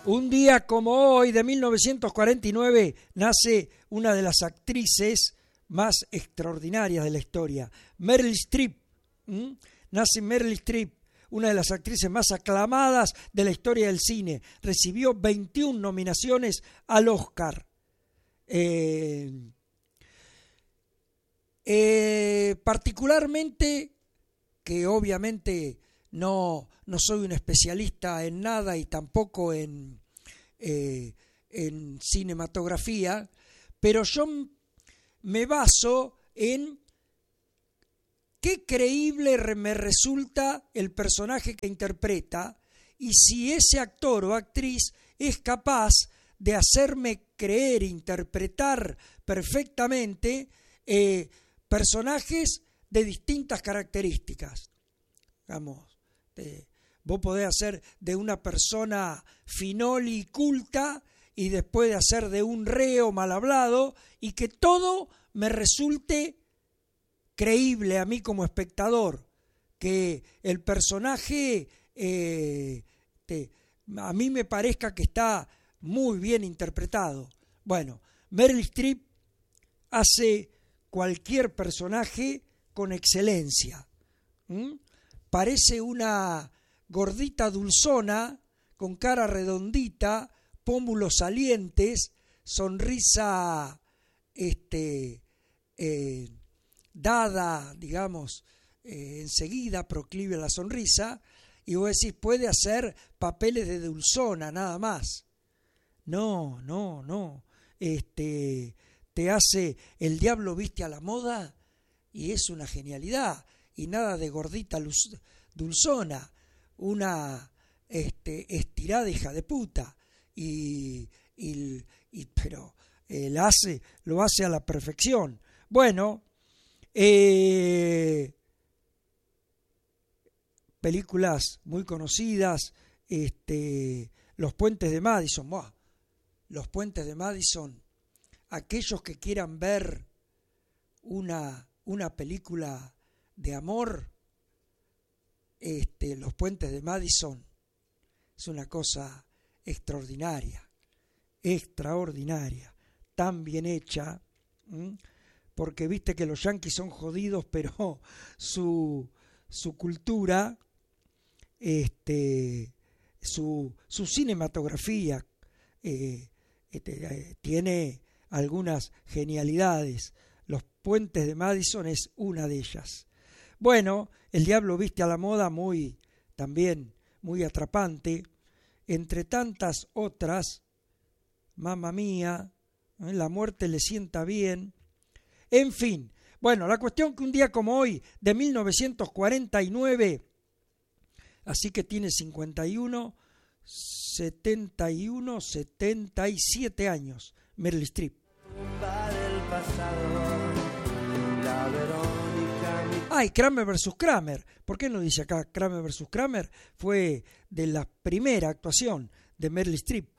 Un día como hoy, de 1949, nace una de las actrices más extraordinarias de la historia, Meryl Streep. Nace Meryl Streep, una de las actrices más aclamadas de la historia del cine. Recibió 21 nominaciones al Oscar. Particularmente, que obviamente no soy un especialista en nada y tampoco en cinematografía, pero yo me baso en qué creíble me resulta el personaje que interpreta y si ese actor o actriz es capaz de hacerme creer, interpretar perfectamente personajes de distintas características. Digamos, vos podés hacer de una persona finoli y culta y después de hacer de un reo mal hablado y que todo me resulte creíble a mí como espectador, que el personaje a mí me parezca que está muy bien interpretado. Bueno, Meryl Streep hace cualquier personaje con excelencia. Parece una gordita dulzona, con cara redondita, pómulos salientes, sonrisa dada, digamos, enseguida, proclive a la sonrisa, y vos decís, puede hacer papeles de dulzona, nada más. No. Te hace El diablo viste a la moda y es una genialidad, y nada de gordita dulzona, una estirada hija de puta, pero lo hace a la perfección. Bueno, películas muy conocidas, Los Puentes de Madison. Los Puentes de Madison, aquellos que quieran ver una película de amor, Los Puentes de Madison es una cosa extraordinaria, tan bien hecha, porque viste que los yanquis son jodidos, pero su cultura, su cinematografía tiene algunas genialidades. Los Puentes de Madison es una de ellas. Bueno, El diablo viste a la moda, también muy atrapante, entre tantas otras, Mamma Mía, La muerte le sienta bien, en fin. Bueno, la cuestión que un día como hoy, de 1949, así que tiene 77 años, Meryl Streep. Y Kramer vs. Kramer. ¿Por qué no dice acá Kramer vs. Kramer? Fue de la primera actuación de Meryl Streep.